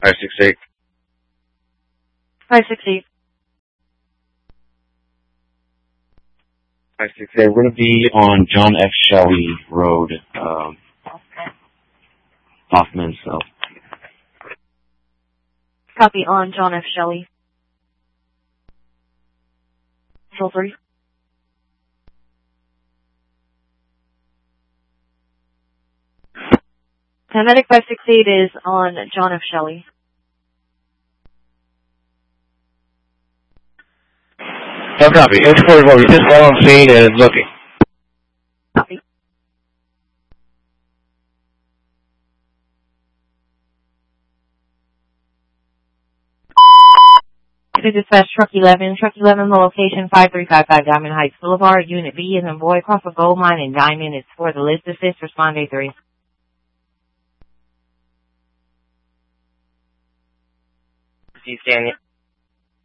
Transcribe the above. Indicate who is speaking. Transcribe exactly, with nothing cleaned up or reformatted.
Speaker 1: five six eight.
Speaker 2: five six eight.
Speaker 1: five six eight. We're going to be on John F. Shelley Road, um, Hoffman, so.
Speaker 2: Copy on John F. Shelley. Control three. Paramedic five six eight is on John F. Shelley.
Speaker 3: No copy. H forty-four, we just got on scene and looking.
Speaker 2: Copy. To dispatch Truck eleven. Truck eleven, the location five three five five Diamond Heights Boulevard. Unit B is in boy across a gold mine in Diamond. It's for the list assist. Respond A three.
Speaker 4: C scan